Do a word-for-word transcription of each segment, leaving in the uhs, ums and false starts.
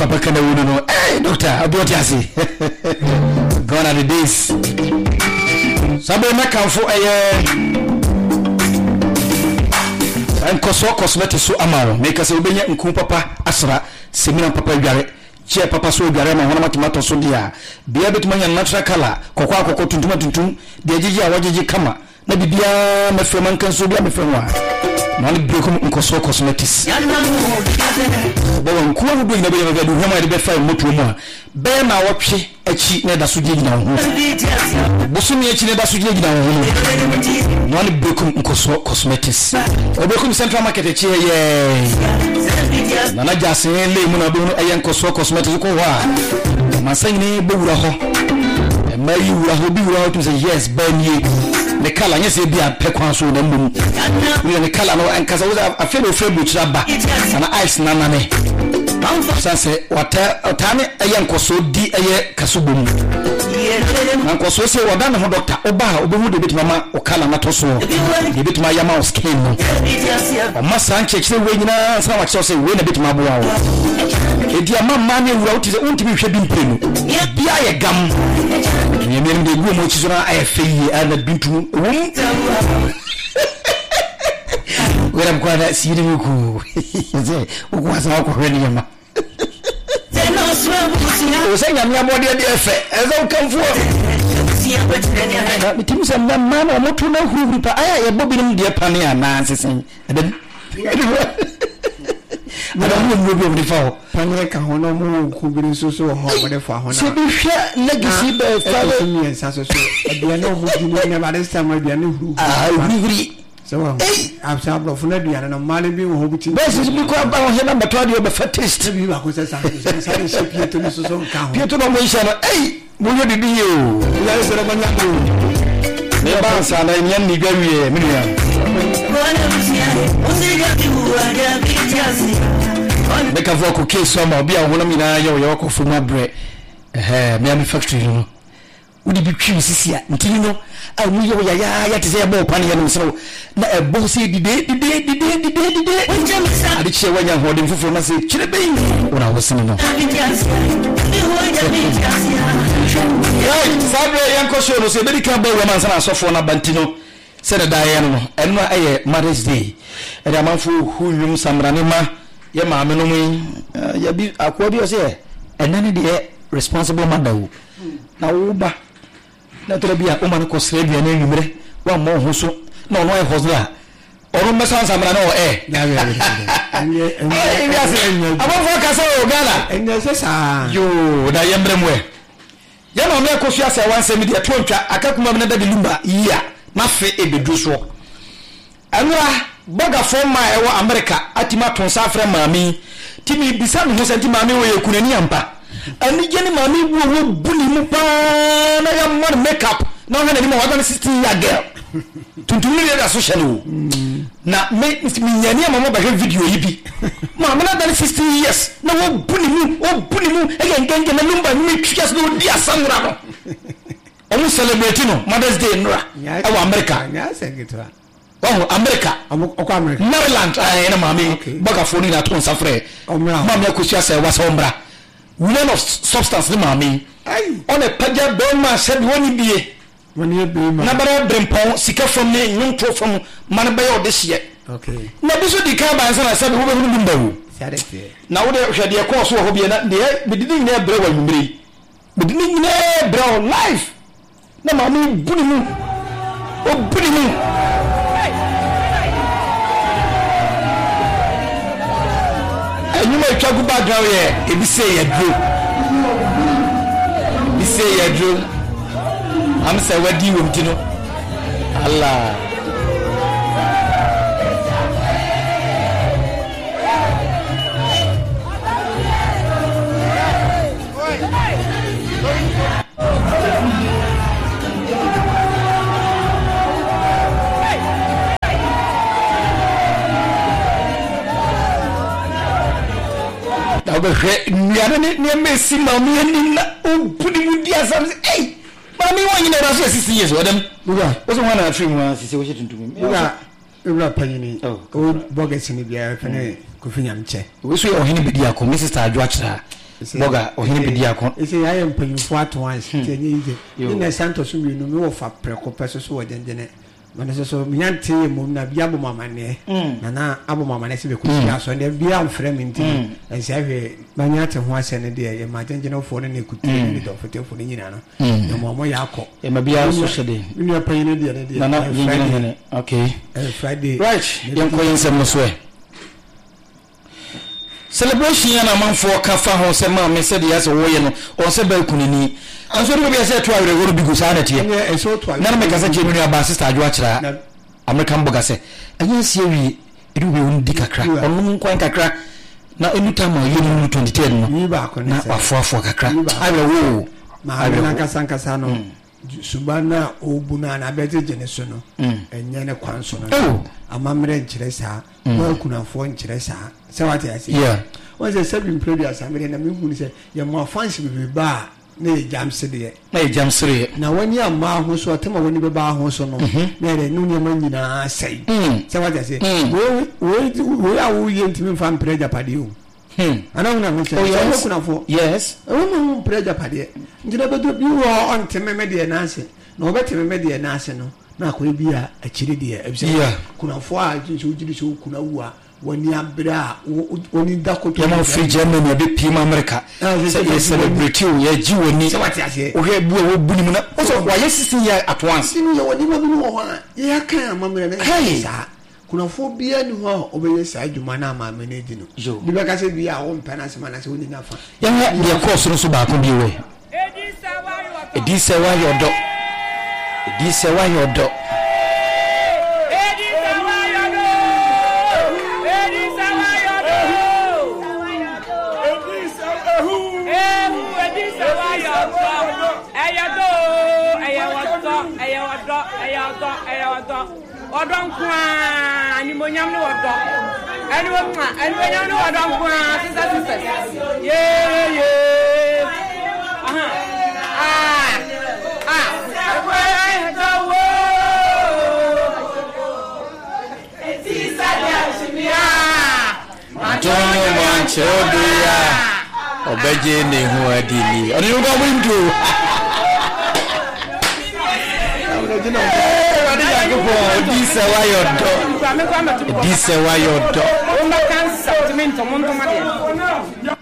papa kana wunu no eh doctor aboti ase gone are the days sabe na kanfo eye enkoso cosmetics so amaro make say obenya nku papa asra semina papa dware che papa so dware ma honama tomato so dia bia betumanya natural color kokwa akoko tuntum tuntum de agigi a wagigi kama na bibia mefrema nkanso bia mefrema Mali breakum nkoso cosmetics. Bawo nkuwa hudu ina benya benya duhama de befa moto mu be na wotwe achi na da so gina ho. Busumi achi na da so gina ho. Mali breakum nkoso cosmetics. Obekum central market achi ye. Na na jase le mu na do no ayen nkoso cosmetics ko wa. Masanyini bewura ho. Mayi wura ho bi wura ho to say yes ban ye. The color yes e bia pekwan so na mbum we the color no ankasa wo afebe ofrebu chiraba na ice na na me sanse wata otane ayankoso di eye kasubum ankoso se woda na ho doctor oba obehu de bitima ma o color na to so de bitima yama o skin no o masa nche kire we nyina san wa kire se we na bitima bo awo edi ama ma ne wura uti se untimi hwe bi mpenu bia ye gam nyemem de guo mo chizora ayefeyi ana bintu wera mkwada siri muku ze ukwasa wako hweni yama usenya mnyamodi ya diafe eza ukamfuwa mitimu sa mnamana wa motu na huru pa aya ya bobi ni mdia pani ya naansi senyi Ada mu mu bi fao panre ka hono mu ku bi so so ho mo de fa hono se bi hwe legacy be fa be mi sa so so adua no mu di ne ba de sta ma adua ne huru ah huru so wa absa bro fu na adua no male bi wo buti be se bi ko ba ho he na bato ade be fa taste bi ba ko se sa sa ni se pieto ni so so ka ho pieto no mo isha no ei mo yo di di yo ya se na banya ko ne ba sa na nyan ni gawie mi ya Meka voko keso ama obi a wona mina ye wo ko fuma bre eh me am factory no udi bi twi sisi a ntini no a mu ye ya ya ya tese ya bo pan ye no so na e bo se dide dide dide dide dide adi che wanya hodin fufu na se kire be ona wosini no right sabe yanko show no se be ka bo we man sana sofo na bantino se da da ye no eno aye marriage day e da manfo hunwum samrane ma ye maame no mu ya bi akwa bi o se enane de responsible mother wo na wo ba na tro bi a o man ko sre bia na nwumre wa mo ho so na ono e hosla oro mesa samra na o eh ya ya anye anye abo fo ka se o gala enya se sa yo da yembre mwe ya na o me ko fia se wan se mi de tontwa akakuma me na da de lumba iya na fe ebedu so anura boga forma ewo America atima tonsa afre mami timi bisa no senti mami wo yekunani ampa ani gene mami wo wo buli mu pa na ya man makeup na ho na ni mo wa sixteen year girl tuntun ni da social wo na me mi nyani mama ba video yi bi mama na da sixteen years na wo buli mu wo buli mu e genge na number mi twias no di asamura no omu celebrate no Mother's Day nura ewo America ya segitra oh America oko America Maryland eh na mami boga foni na ton safre mami akosia se wasa ombra women of substance ni mami on a paja don ma said woni bie woni bie ma na bara brempon sika from me nyonto from man ba yo this year okay na biso di ka ba nsa na said wo be hunu mbawu na wo de hwede e ko so ho bie na de bedidi nyina bre wa nwumre bedidi nyina bre life na mami buni mu o buni mu you may talk about now here if you say you do you say you do I'm say what do you want to know Allah Obehe nyane ne ne mesi mami ni na opudi mudi asam eh mami won nyina raso sixteen years odem buga oso wana afri mu sisi wo chetuntumi buga ebra panyini o boga sini bia fene kofinya mche wo so ye ohini bidi akọ Missus Adwo akira boga ohine bidi akon ese ya ye mpanyimfo atwans tenye ije ni Santos mi no me wo fa preko peso so wo dendene mana so so minyante mu na bia bo mamane na na abo mamane se be kusi aso de bia amfrɛ mi nti ese ahwe manyate ho ase ne de ye ma dendene fo ne ne kuti ne do fote fo ne nyina no na mo mo yakɔ e ma bia so hede ni apanyi ne de ne de na na nyina ne okay Friday right yenko yensem no so e celebration yana manfo kafa ho se ma me se de yase wo ye no on se ba kunini anso de be se to awre go bi gusa na tie e so to na me kasa che mi aba sister adwo akira American boga se anya sie wi edu be on di kakra onum kwan kakra na anytime o yenu no twenty ten no ni ba ko ne na afo afo kakra awre wo ma na kasa kasa no subana obuna na bejeje ne so no enye ne kwan so no amamre nkyere saa wa kunafo nkyere saa se wate ase yeah wọ́n ṣe seven produce amere na me hu se ye mo fans be ba na e jam se de na e jam sere na wani amma ho so tema wani be ba ho so no na re nu ne man nyina sai se wate ase wo wo wo ya wo ye ntimi fan preja pade o hmm ana una mo se wo kunafo yes wo mo preja pade ndina be do bi wo on teme me de na ase na obeteme me de na ase no na ko bia akiri de ebise kunafo a jinso ujiri so kunawu wani abra woni dakoto ya free Germany ya be pima America say you celebrate you ya ji woni se wati ase o he bu wo buni mu na o so wa sixteen year at once sinu ya woni mabi wo ha ya kan amamre na sa kuna fo bia ni ho obeye sa adwuma na amame na di no bi be ka se bia wo mpa na se mana se woni na fa ya ya course no so ba ko bi we edi se wa yo do edi se wa yo do Odon kwa ani monyam no odo ani wo kwa ani monyam no odon kwa sister sister ye ye aha ah ah ai do wo etisa ya shimia atoni manchodia obeje ne hu adili oni ngo brindu This why your dog. This why your dog.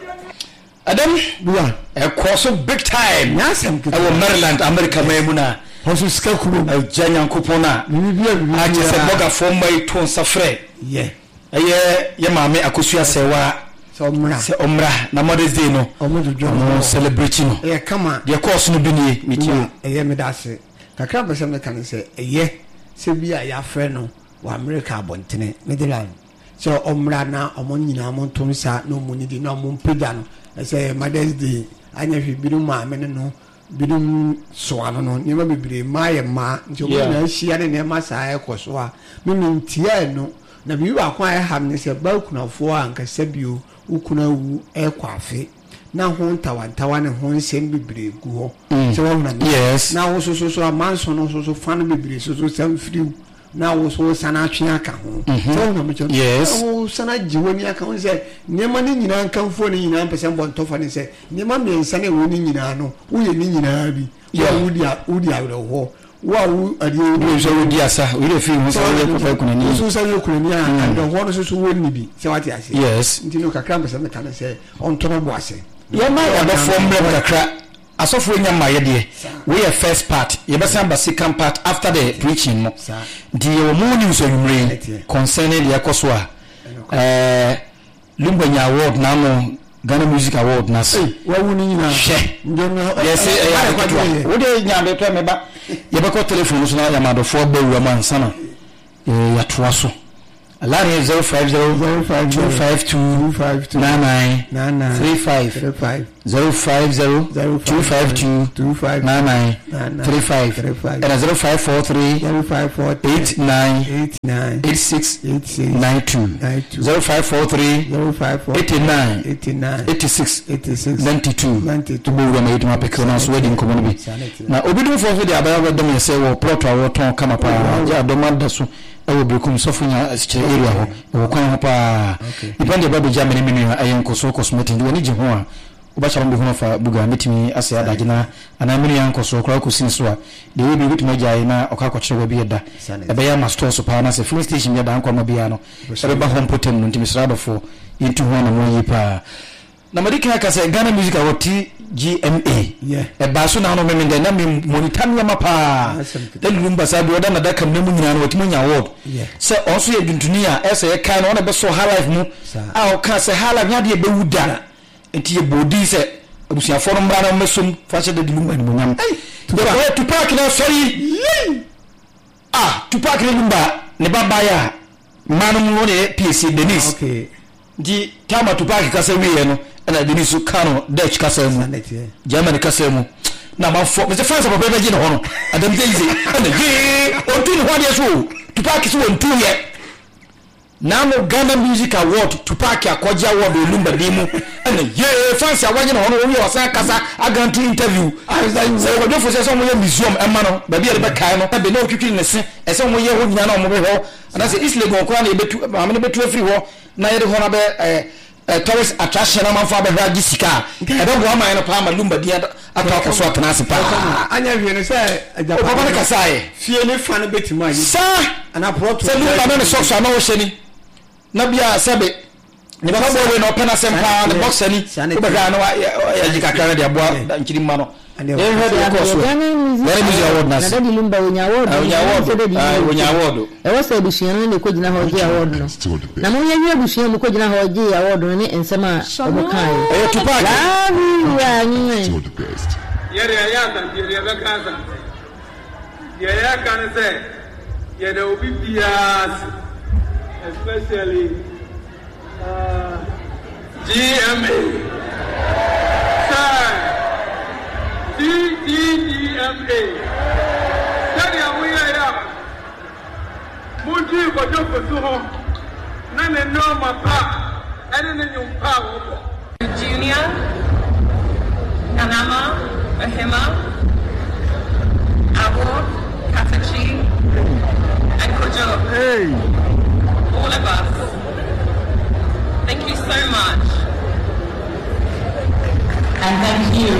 Adam, buwa. A course of big time. Yasem. Our Maryland, America, Maymuna. Hosu skakuru. A Janyan Kupona. I just a boga for my ton safre. Yeah. Aye, Yamame Akusia Sewa. So Omra. Se Omra. Na Mother's Day no. Omo celebrating. Yeah, come on. The course no bini meet you. Aye, me dase. Kakra bese me kan se eye se bia ya frɛ no wa America abontene Midland so omra na omo nyina mo ntomsa no muni di no mo mpeda no se Mother's Day anya hwe biru ma me no biru so ano no ne ma bibire ma ye ma nti omo na hia ne ne ma sa e koso a me me ntia no na bi wa kwa e ham ne se ba kunafo a nka sabio ukuna wu e kwafe na ho ntawantawa ne ho nsem bibire gu ho se wo na yes na wo so so so amanso no so so fan bibire so so sam friu na wo so sana atwe aka ho se wo na me cho yes wo sana jiwoni aka ho se nema ne nyina nkamfo ne nyina mpese mbontofa ne se nema me nsa ne wo ne nyina no wo ye ne nyina bi ya wudi wudi awre ho wa wu ade wo so wudi asa we dey feel so we ko fa kunani so so we kunani a ande ho no so so woni bi se wati ase yes ntino kakra mpese me kan se on tono bo ase ya ma ya ba form le kakra asofo nya ma ye de we are first part ye be samba second part after the preaching no the omuni so yumre concerning the akoswa eh Lumbanya award na no Ghana Music Award na se wa wuni nyina yes eh wo de nya be to me ba ye be ko telephone so na ya ma do fo ba wu ma nsa na eh ya to aso Alani zero five zero zero five two five two five two nine nine nine nine three five zero five zero two five two two five nine nine three five and zero five four three zero five four eight nine eight nine eight six eight six nine two zero five four three zero five four eight nine eight nine eight six eight six ninety two ninety two bo ma yituma pekro na so wedding komo bi na obidun fo so de abaya dom yese wo plot awo ton kama pa ya do manda so ewo bekum sofunya asichire area ho ewo kwan ho pa depende babu jamani menu ayen koso cosmetic woni je ho a obacha mbe hono fa buga metimi ase adagina ana mini yanko so kra ko sin so a de we be bituma jai na okakọ kire bi eda e be ya master so pa na se full station ya da anko ma bia no e be ba home potem no ntimi srado fo into hono mo yipa na madika ka se Ghana Music Award T G M A yeah e ba so na no me me na me monitor me mapa da lumba sa bi oda na da kam na mu nyina no wotimo nya award se onso ye duntuni a e se ye kan no na be so high life mu a o ka se high life nya de be wuda enti ye bodi se abusia fo no mra na mesom fa se da lumba ni mu nyam e Tupac na sorry ah Tupac ni lumba ne baba ya manu mu ne P C Dennis okay di tama Tupac ka se wiye no na Dennis Kano Dutch ka se mu German ka se mu na ma fo me se France papa be gina hono adam zeize na ye o tun ho de so Tupac so won tuye na mo Ghana Music Award Tupac akoja award olumba dimu na ye France awanye na hono wo wasa kasa agantu interview se ko do fo se so mo ye museum e ma no ba bi e be kai no be na okikiri ne se e se mo ye ho nyina na mo be ho na se Isle go ko na e betu ma me betu afri ho na ye de ho na be eh Uh, tourist attraction man fa be hwa gisika e be bo ma eno pa ma lumba dia ata ko so atana se pa anya wie ne se aja pa ba ka sai fie ne fa ne betima yi sa ana proto se lumba no so so na wo sheni na bia sebe ne ba bo we no pena sem pa ne box ni ko be ga no ya jika kara dia bo nkiri ma no e he de ko so Ghana Music Award na na di lumba wonya award wonya award wonya award e wo se bushia ne ko gina ho je award no na mo nya wi bushia mo ko gina ho je award no ne ensema o kai e Tupac ya ni yere ya ta yere be kaza yere ya kan se yere obi bias especially uh G M A sir D D D M A Daddy we are Muji ko jo ko so ho na ne no ma pa ene ne nyum pa wo Junior Nanama Bahema Abo Katachi and Kojo hey all of us thank you so much and thank you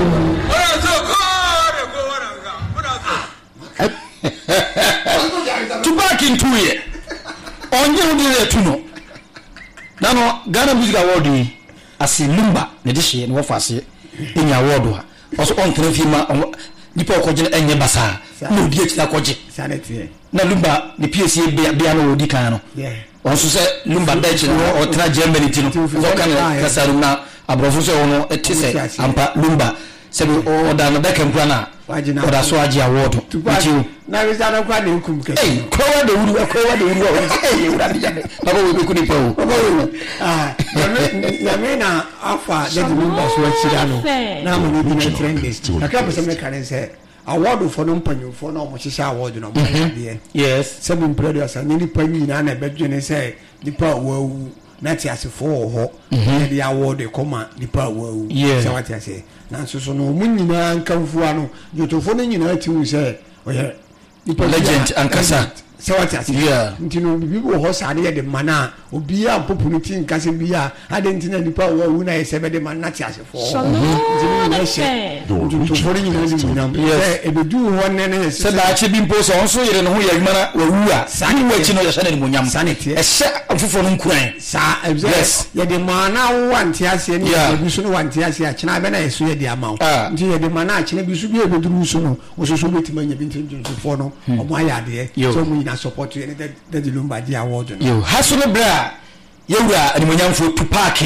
Tupac into ye onye udire tuno nano Ghana Music Award asi lumba ne dihye ne wofase enya award ha oso on tena fima nipa ko gine enye basa no die ti akoje sanete na lumba ne P C bia bia no odi kan no on so se lumba da chi no o tena Germany ti no so kan kasaru na abrofo se wono etise ampa lumba se o da na da kan na o da so agi award ti na we za na kwa ne nkum ke eh ko wa de wuru ko wa de wuru eh wura de jane baba we be kuni pa o ah ya me na afa de di number so achira no na mo ni bi na trend na ka pese me kan se award for no mpanyo for no mo hihia award no mo de yes seven brothers and ni panyi na na bedwene se di pa wawu na ti asefo ho na di award koma di pa wawu se what I say na so so no mu nyina nkamfu ano yotofo no nyina ti wu se oye legend ankasa se what I say yeah ntino bibi wo ho sa de mana obi a populity nkase bi a ade ntina nipa wawu na ese be de man na ti asefo ntino na she yotofo no nyina ni nyina se ebedu ho ne ne se da ache bi mpo so onso yire no ho ya mana wawu a sani wachi no ya shana ni munyam sanity e she afufo no nkuran sa yes ye de mana wo anti ase ni bi so no wanti ase a kina be na yeso ye de amawo nti ye de mana a kina bi so bi ebeduru so no wo so so betima nya bi ntintin so fo no omo ayade so mu ina support you that that lumba di award no yo haso no bra yewura animonyamfo Tupac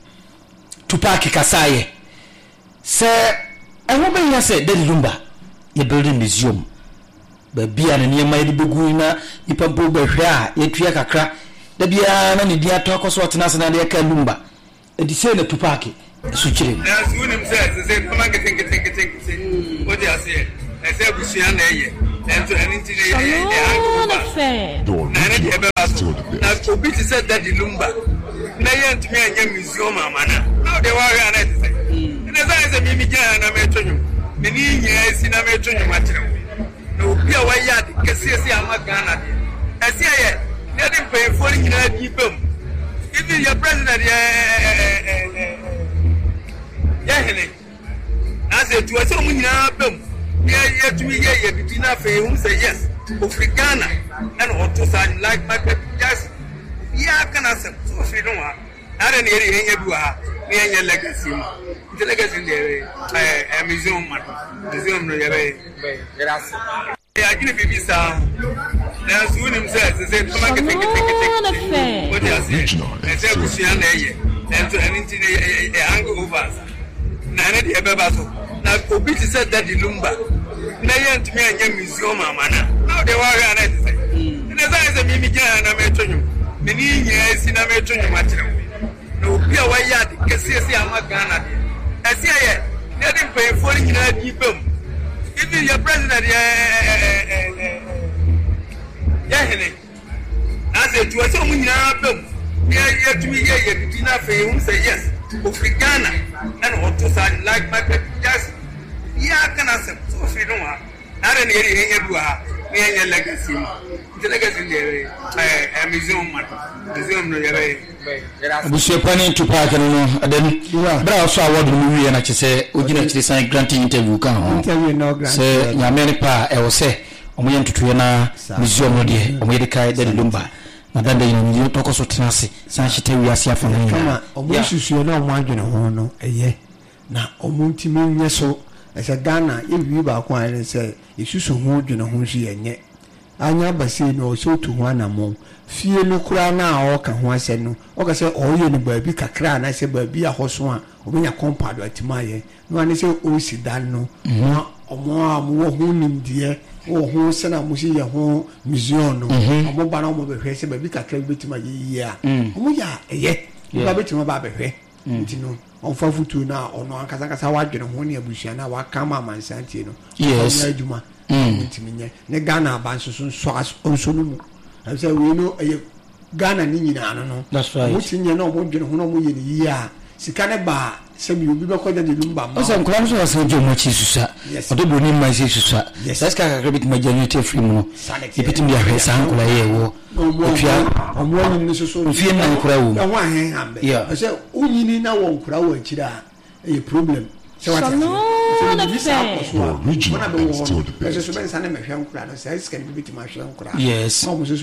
Tupac kasaye se eho be nya se that lumba ye building museum ba bia na ne mai de begu na ipa bo ba hwe a ye tua kakra da bia na ne dia to akoso otena se na de ka lumba edi se na Tupac su kire na su nim se se kuma ke think think think think o dia se e se busia na ye ento enti ne ye ye na ne de be baso na obi ti said that the lumba na ye ntumi anya museum amana na de wa hwa na ti se ne za se mi mi gya na me tonyu me ni nya si na me tonyu ma kire na obi a wa ya de kese ese ama Ghana de ese ye ne de pay for nyina di bam even your president ye ye hene na se tu ase mu nyina bam ye ye tu ye ye bi na fe hu say yes Africana and auto sign like my just ya kana se so fi no ha na re ne ye ye bi ha ne ye legacy the legacy there eh museum man museum no ye be gracias ya gini bibi sa na su ni mse se se ma ke take take what you say e se busia na ye and to anything e hang over na ne de beba so na obi ti said that the lumba na ye ntumi anya museum amana now they worry and I say ne say say mi mi gya na me tonyu me ni nya si na me tonyu ma kire no obi a wa ya de kese si amagana de ese ye ne de pay for nyina di bam even your president eh eh yeah hene na say tu ase mu nyina bam ye ye tumi ye ye bi na fe hu say yes Africana and auto sign like my just ya kana se so fi no ha na re ne ye ye du ha ne ye legacy the legacy there eh museum man museum no ye be abusie pani to park no adan bra so award no wi na chese ogina chire sign grant interview kan ho interview no grant se nyame pa e wo se omo ye ntutu ye na museum no de omo ye de kai de lumba na danda yin yi toko so tenase san hite wi ase afa no kama omo susuo na omo adwene ho no eye na omo ntimi nye so ese Ghana ewi ba ko an se isusu ho dwene ho hwe yenye anya base no so tu ho anamo fie no kura na o ka ho ase no o ka se o ye no baabi kakra na se baabi a hoso a obenya compound atimaye no ane se o si dan no na omo a mo ho nimdie o ho se na mo si ye ho museum no omo ba na omo be hwe se baabi kakra betima ye ya omo ya eye ba betima ba be hwe ntino on fa futu na ono ankasa kasa wadwene ho ne abusua na wa kama mansantie no yes adwuma ntiminye ne Ghana abansoso so onso no mu say we know Ghana ni nyina no no that's right mutinye na omo dwene ho no mo ye ne yi a sika ne ba se bi obi be ko da de lumba ma o se nkura so se jo mo chi susa o de boni ma chi susa that's ka ka bit ma janute free mu ipiti mi ahwe sa nkura ye wo ofia omo ni so so ofia na nkura wo na wa hen hambe o se unyini na wo nkura wo akira e problem se what original and still the best. Yes.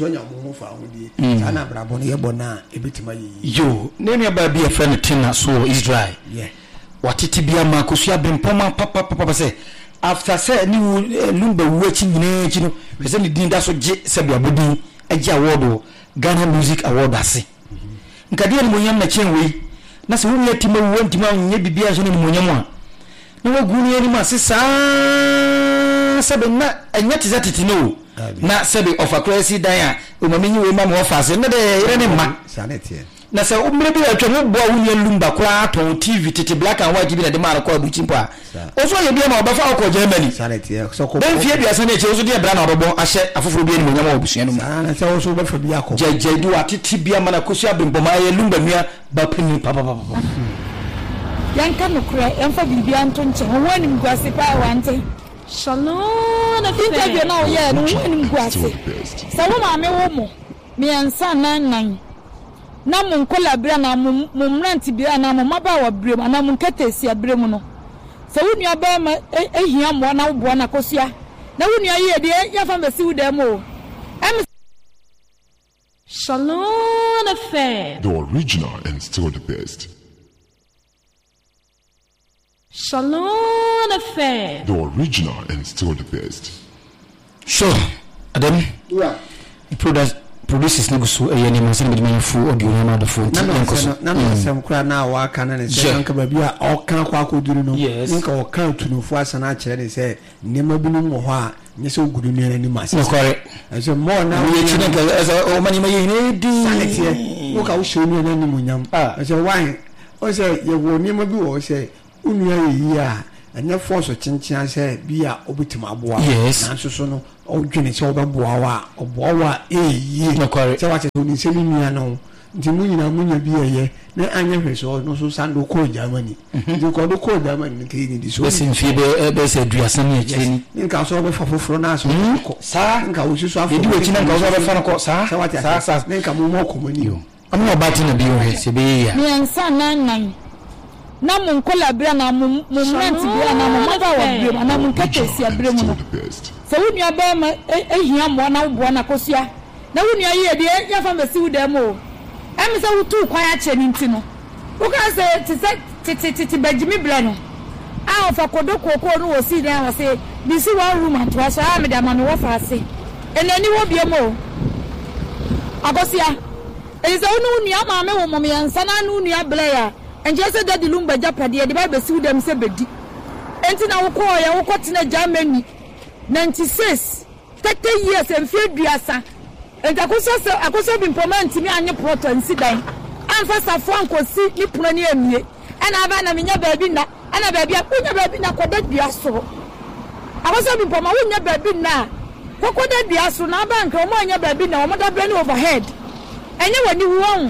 Yo, name your baby a friend Tina so Israel. Yeah. What it be a makusia bimpoma papa papa say. After say ni lumba watching ne you know, we say ni that's what Sabia Budi Eji Award Ghana Music Award ase. Nkadia ni monyam na chenwe. Na se wo yetima wo ntima nye bibia so ni monyam a. Na wagunu ani ma sesa sebe na enya tizatiti no na sebe of accuracy dan a omaminyi we ma mo ofase na de yere ne ma na se umre bi atwa mo bo awunya lumba kwa to T V tete black and white bi na de ma ko adu chimpo a oso ye bi ma obafa ko Germany ben fie bi asa na eche oso de bra na odobo ahye afoforo bi ani mo nyama obusua no na se oso obafa bi akọ jeje du atiti bi ama na kosu abempoma ye lumba nua ba pini papa papa yanka no kura yanfa bibia nto nche ho wani mguase pa wante shalom na fita bi na oye no wani mguase sawo ma me wo mo me ansa nan nan na mun kola bra na mun mranti bra na mun maba wa brem na mun katesi abrem no sawo nua ba ma ehia mo na wo bo na kosua na wo nua ye de yafa mbesi wo dem o shalom affair the original and still the best. Shalom affair. The original and still the best. Sure. Adam. Yeah. The product produces no so e yani masan bi man fu audio na do phone. Na na na na sem kura na wa kana ne se nka ba bia o kan kwa ko duru no. Nka o kan tunufu asana a kire ne se nema bi no mo ho a nye se ogudu ne ni mase. No kore. Ase mo na we chi na ka o mani ma ye ne di. Sanete. Wo ka wo show ni na ni munyam. Ase wan o se ye wo nema bi wo se unuya yi a anya force chinchin se bia obitima aboa na so so no odwene se obaboa wa oboa wa eyi se wa se ni se nua no nti munyina munya bia ye na anya hweso no so sando ko Germany nti ko do ko Germany ke ni di so besin fi be be se duasa na echi ni nka so be fafoforo na so ko sa nka wo so afo di wechi na nka so be fa ko sa sa sa nka mo mo ko mani yo amu obati na bi o he se be ya mi ansa nan nan na mo nkola bra na mo mo rent bra na mo mother wa bra na mo nkatesi abra mu no so wo nua ba ma ehia mo na wo na kosua na wo nua ye de ya fa mesi wo dem o em se wo tu kwan a che ni nti no wo ka se ti se ti ti ti bajimi bra no a fa kodoko ko no wo si dan wo se bi si one room and was a me da ma me wo fa se enani wo bia mo agosia eza onu nua ma me wo mo me ansa na nu nua bla ya enje se dadi lumba japade de ba be si wo dem se bedi enti na wo ko ya wo ko tena Germany ninety-six thirty years en fi duasa enta ko so akoso bi implement mi anye proto nsi dan anfa safo ankosi ni puno ni emie ana aba na menya baabi na ana baabi akunya baabi na koda duaso akoso bi implement wonya baabi na kokoda duaso na aba nka mo anya baabi na omoda bra ni overhead enye wani won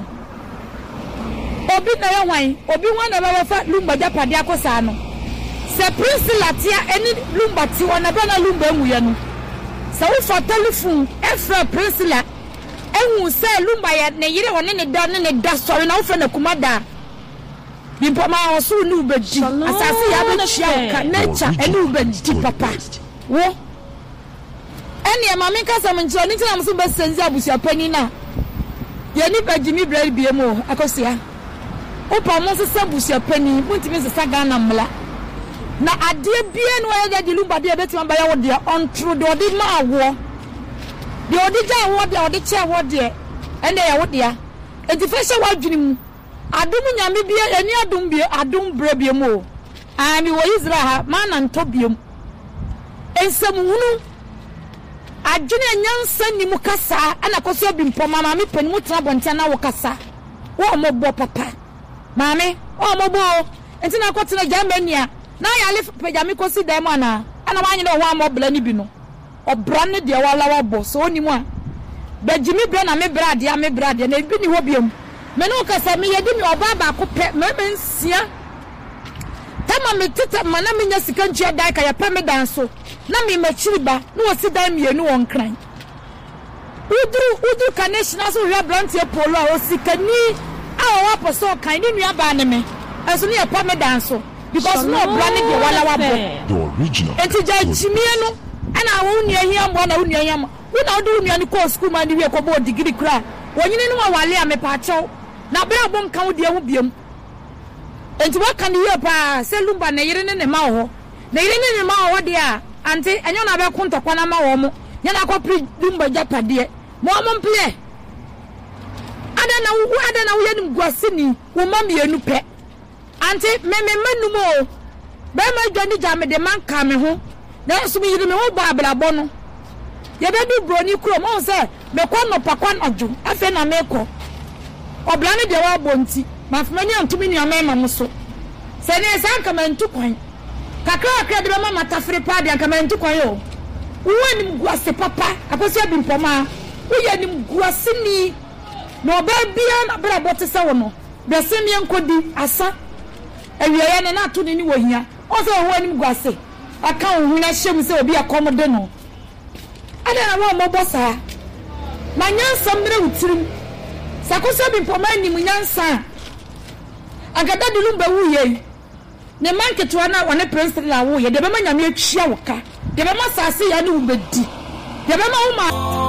obi na ye wan obi wan na ba fa lumba japade akosa no se prince latia eni lumba ti wona ba na lumba emu ye no se wo fa telephone efra prince la ehu se lumba ye ne yire woni ne da ne da sorry na wo fa na kumada bi poma wo so ni ubedi asase ya be chia ka nature eni ubedi papa wo eni e mama nka sam nchi oni tina mso be senzi abusia pani na ye ni bajimi bra bi emu akosia opa mo se sabusia pani muntimi se saga na mla na adie bie no ya de lumba de betima ba ya wo de on true de odi ma awo de odi ja wo de odi che wo de ene ya wo de ya enti fa hye wa dwini mu adum nyame bie eni adum bie adum bra bie mu ami wo Israel ha ma na nto bie mu ensem hunu adwini nyansa ni mu kasa ana koso bi mpoma ma me pani mu tena bontia na wo kasa wo mo bo papa mame o mo bo enti na kwotena Germany a na ya le pejami kosi dem ana ana wanyi na ho amobla ni bi no obra ne de wala wa bo so oni mu a bajimi bra na me bra de me bra de na bi ni ho biam me no kasa me yedi mi oba ba ko pe me mensia tama me tita mana me nya sika ntua dai ka ya pa me danso na me machiri ba no osi dan mienu won kran udru udru kaneshina so hwa brantie polo a osikani a wa poso kan ni nua ba ne me aso ni ya pa me danso because no brand de wala wa bo the original enti ja chimie no ana wo nua hia mbo na wo nua hia ma wo na wo nua ni ko school man ni we ko bo degree kra wonyini no wa wale a me pa chew na bra bom kan wo de ho biem enti wa kan ye pa se lumba na yire ne ne ma ho na yire ne ne ma ho de a ante enyo na be kunto kwa na ma wo mo nya na ko pri lumba japade mo mo mple ada na wo ada na wo ye nim gwasini wo ma mienu pe ante me me manumo be ma dwani jame de man ka me ho na so mi yiri me ho ba ablabo no ye be du broni kuro mo se me kwa no pakwa nojo afi na me ko obla ne de wa bonti ma fama ni antumi ni amema mo so se ne san ka man tu kwan kakra kakra de ma mata fre pa de ka man tu kwan yo wo nim guase papa aposi abi mpoma wo ye nim guase ni no ba bia na bra bote se wo no be se mi enkodi asa ewiye ne na to ni wo hia o se wo nim guase aka wo na hyem se obi akomode no ada na wo mo bosa na nyansa mre utirim sakoso bi mpoma nim nyansa agada dilumba wuye ne manketo na wone prince la wuye de be ma nyame atwia wo ka de be ma sase ya ne wo bedi de be ma wo ma